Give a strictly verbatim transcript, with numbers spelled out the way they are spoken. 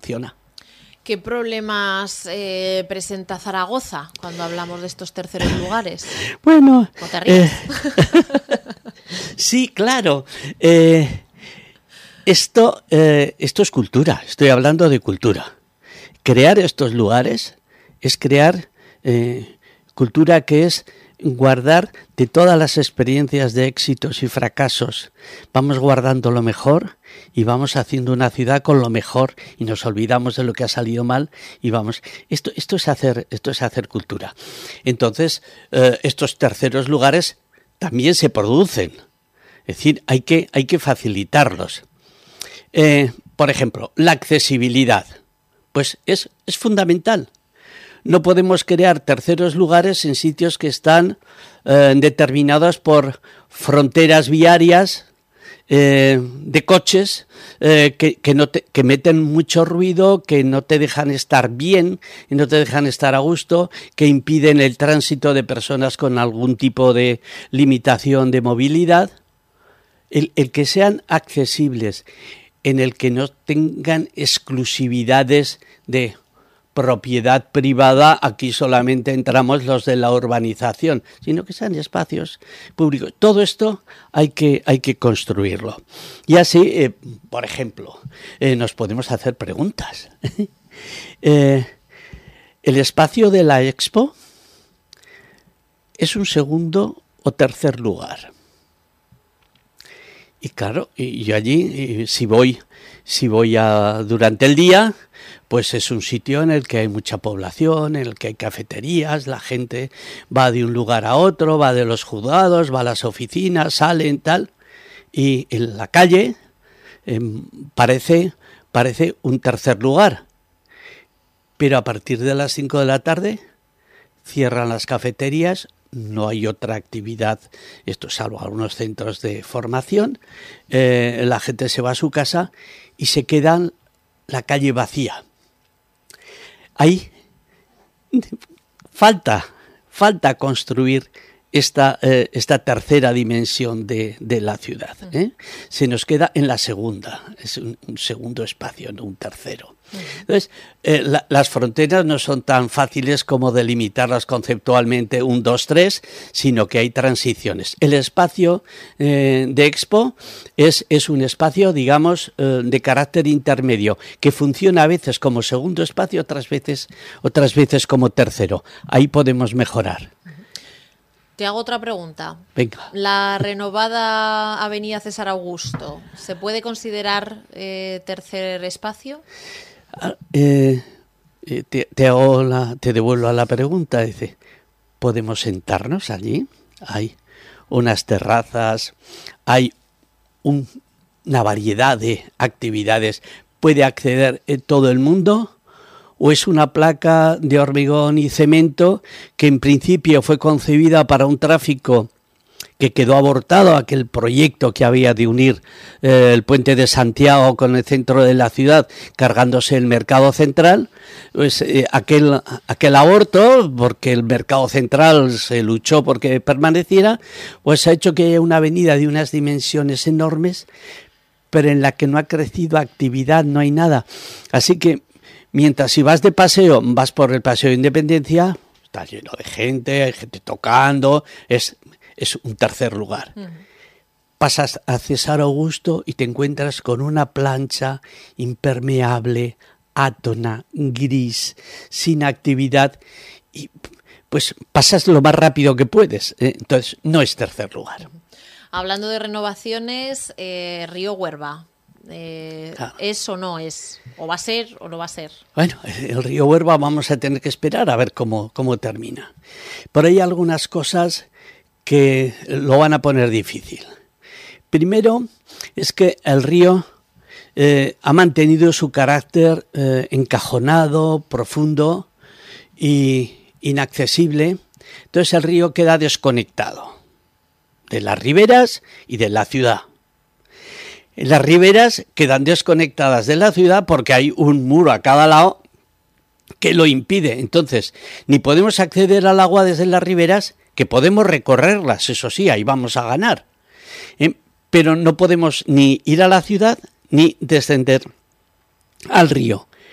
funciona. ¿Qué problemas eh, presenta Zaragoza cuando hablamos de estos terceros lugares? Bueno, ¿O te ríes? Eh, sí, claro. Eh, esto, eh, esto es cultura, estoy hablando de cultura. Crear estos lugares es crear eh, cultura, que es guardar de todas las experiencias de éxitos y fracasos. Vamos guardando lo mejor y vamos haciendo una ciudad con lo mejor y nos olvidamos de lo que ha salido mal y vamos. Esto, esto es hacer, esto es hacer cultura. Entonces, eh, estos terceros lugares también se producen. Es decir, hay que, hay que facilitarlos. Eh, por ejemplo, la accesibilidad. Pues es, es fundamental. No podemos crear terceros lugares en sitios que están eh, determinados por fronteras viarias eh, de coches eh, que, que, no te, que meten mucho ruido, que no te dejan estar bien, y no te dejan estar a gusto, que impiden el tránsito de personas con algún tipo de limitación de movilidad. El, el que sean accesibles, en el que no tengan exclusividades de propiedad privada, aquí solamente entramos los de la urbanización, sino que sean espacios públicos. Todo esto hay que, hay que construirlo. Y así, eh, por ejemplo, eh, nos podemos hacer preguntas. eh, ¿El espacio de la Expo es un segundo o tercer lugar? Y claro, y yo allí, si voy, si voy a, durante el día, pues es un sitio en el que hay mucha población, en el que hay cafeterías, la gente va de un lugar a otro, va de los juzgados, va a las oficinas, salen, tal, y en la calle eh, parece, parece un tercer lugar. Pero a partir de las cinco de la tarde cierran las cafeterías, no hay otra actividad, esto salvo algunos centros de formación, eh, la gente se va a su casa y se queda la calle vacía. Ahí falta, falta construir esta, eh, esta tercera dimensión de, de la ciudad. ¿eh? Se nos queda en la segunda, es un, un segundo espacio, no un tercero. Entonces, eh, la, las fronteras no son tan fáciles como delimitarlas conceptualmente un, dos, tres, sino que hay transiciones. El espacio eh, de Expo es, es un espacio, digamos, eh, de carácter intermedio, que funciona a veces como segundo espacio, otras veces, otras veces como tercero. Ahí podemos mejorar. Te hago otra pregunta. Venga. La renovada Avenida César Augusto, ¿se puede considerar eh, tercer espacio? Eh, te, te, hago la, te devuelvo a la pregunta. Dice, ¿podemos sentarnos allí? Hay unas terrazas, hay un, una variedad de actividades. ¿Puede acceder eh, todo el mundo? ¿O es una placa de hormigón y cemento que en principio fue concebida para un tráfico que quedó abortado, aquel proyecto que había de unir eh, el puente de Santiago con el centro de la ciudad, cargándose el mercado central? Pues eh, aquel, aquel aborto, porque el mercado central se luchó porque permaneciera, pues ha hecho que haya una avenida de unas dimensiones enormes, pero en la que no ha crecido actividad, no hay nada. Así que mientras si vas de paseo, vas por el Paseo de Independencia, está lleno de gente, hay gente tocando, es, es un tercer lugar. Uh-huh. Pasas a César Augusto y te encuentras con una plancha impermeable, átona, gris, sin actividad, y pues pasas lo más rápido que puedes. ¿eh? Entonces, no es tercer lugar. Uh-huh. Hablando de renovaciones, eh, Río Huerva. Eh, ah. ¿Es o no es? ¿O va a ser o no va a ser? Bueno, el río Huerva vamos a tener que esperar a ver cómo, cómo termina. Pero hay algunas cosas que lo van a poner difícil. Primero, es que el río eh, ha mantenido su carácter eh, encajonado, profundo e inaccesible. Entonces el río queda desconectado de las riberas y de la ciudad. Las riberas quedan desconectadas de la ciudad porque hay un muro a cada lado que lo impide. Entonces, ni podemos acceder al agua desde las riberas, que podemos recorrerlas, eso sí, ahí vamos a ganar. Eh, pero no podemos ni ir a la ciudad ni descender al río.